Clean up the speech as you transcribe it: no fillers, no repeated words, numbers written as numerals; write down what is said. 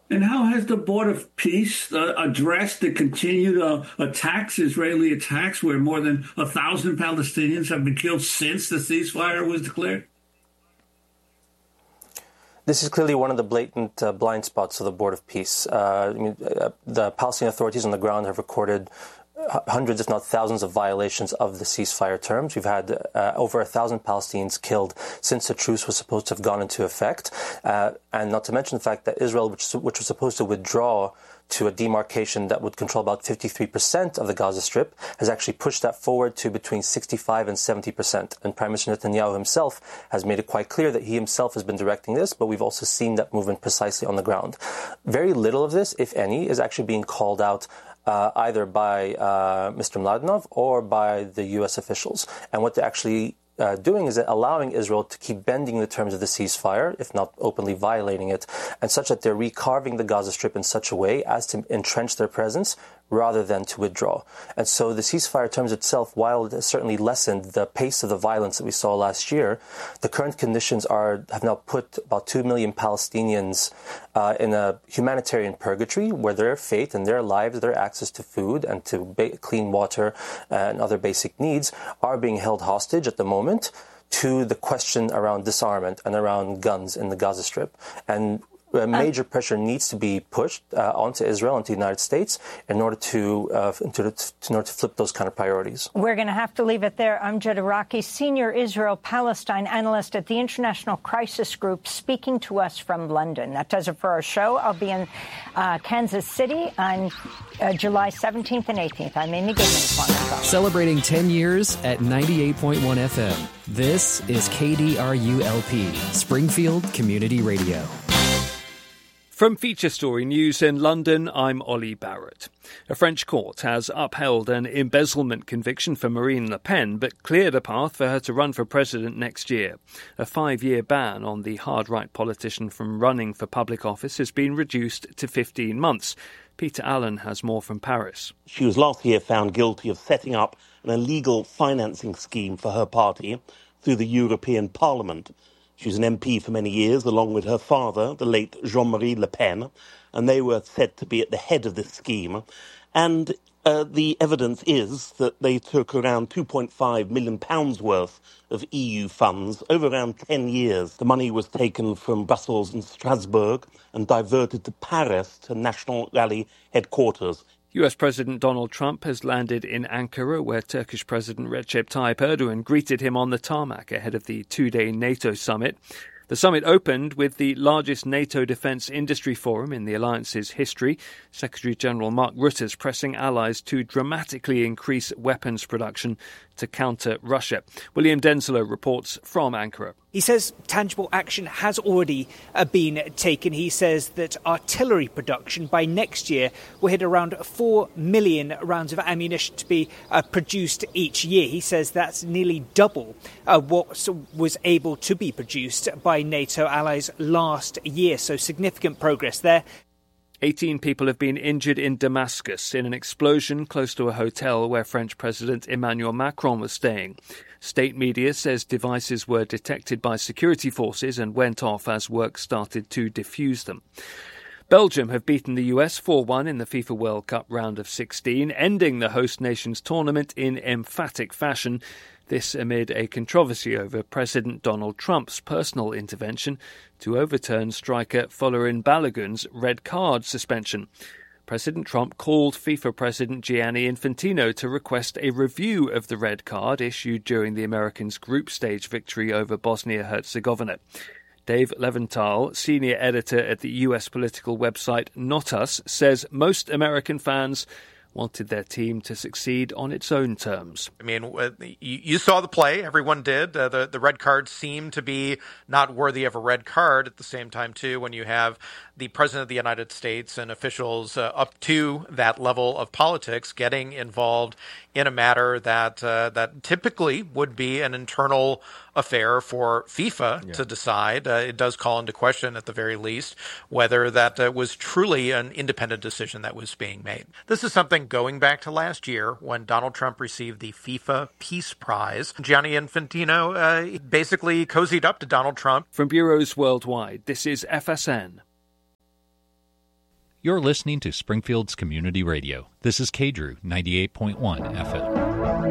And how has the Board of Peace addressed the continued attacks, Israeli attacks, where more than 1,000 Palestinians have been killed since the ceasefire was declared? This is clearly one of the blatant blind spots of the Board of Peace. The Palestinian authorities on the ground have recorded hundreds, if not thousands, of violations of the ceasefire terms. We've had over 1,000 Palestinians killed since the truce was supposed to have gone into effect. And not to mention the fact that Israel, which was supposed to withdraw to a demarcation that would control about 53% of the Gaza Strip, has actually pushed that forward to between 65 and 70%. And Prime Minister Netanyahu himself has made it quite clear that he himself has been directing this, but we've also seen that movement precisely on the ground. Very little of this, if any, is actually being called out either by Mr. Mladenov or by the U.S. officials. And what they're actually doing is allowing Israel to keep bending the terms of the ceasefire, if not openly violating it, and such that they're recarving the Gaza Strip in such a way as to entrench their presence rather than to withdraw. And so the ceasefire terms itself, while it has certainly lessened the pace of the violence that we saw last year, the current conditions have now put about 2 million Palestinians in a humanitarian purgatory where their fate and their lives, their access to food and to clean water and other basic needs are being held hostage at the moment to the question around disarmament and around guns in the Gaza Strip. And major pressure needs to be pushed onto Israel, onto the United States, in order to flip those kind of priorities. We're going to have to leave it there. I'm Amjad Araki, senior Israel-Palestine analyst at the International Crisis Group, speaking to us from London. That does it for our show. I'll be in Kansas City on July 17th and 18th. I'm Amy Goodman. Celebrating 10 years at 98.1 FM. This is KDRU-LP, Springfield Community Radio. From Feature Story News in London, I'm Ollie Barrett. A French court has upheld an embezzlement conviction for Marine Le Pen, but cleared a path for her to run for president next year. A 5-year ban on the hard-right politician from running for public office has been reduced to 15 months. Peter Allen has more from Paris. She was last year found guilty of setting up an illegal financing scheme for her party through the European Parliament. She was an MP for many years, along with her father, the late Jean-Marie Le Pen, and they were said to be at the head of this scheme. And the evidence is that they took around £2.5 million worth of EU funds over around 10 years. The money was taken from Brussels and Strasbourg and diverted to Paris, to National Rally headquarters. US President Donald Trump has landed in Ankara, where Turkish President Recep Tayyip Erdogan greeted him on the tarmac ahead of the 2-day NATO summit. The summit opened with the largest NATO defence industry forum in the alliance's history. Secretary-General Mark Rutte's pressing allies to dramatically increase weapons production to counter Russia. William Denslow reports from Ankara. He says tangible action has already been taken. He says that artillery production by next year will hit around 4 million rounds of ammunition to be produced each year. He says that's nearly double what was able to be produced by NATO allies last year. So significant progress there. 18 people have been injured in Damascus in an explosion close to a hotel where French President Emmanuel Macron was staying. State media says devices were detected by security forces and went off as work started to defuse them. Belgium have beaten the US 4-1 in the FIFA World Cup round of 16, ending the host nations tournament in emphatic fashion. This amid a controversy over President Donald Trump's personal intervention to overturn striker Folarin Balogun's red card suspension. President Trump called FIFA President Gianni Infantino to request a review of the red card issued during the Americans' group stage victory over Bosnia-Herzegovina. Dave Leventhal, senior editor at the US political website Not Us, says most American fans wanted their team to succeed on its own terms. I mean, you saw the play. Everyone did. The red card seemed to be not worthy of a red card. At the same time, too, when you have the President of the United States and officials up to that level of politics getting involved in a matter that typically would be an internal affair for FIFA to decide. It does call into question, at the very least, whether that was truly an independent decision that was being made. This is something going back to last year when Donald Trump received the FIFA Peace Prize. Gianni Infantino basically cozied up to Donald Trump. From bureaus worldwide, this is FSN. You're listening to Springfield's Community Radio. This is KDRU 98.1 FM.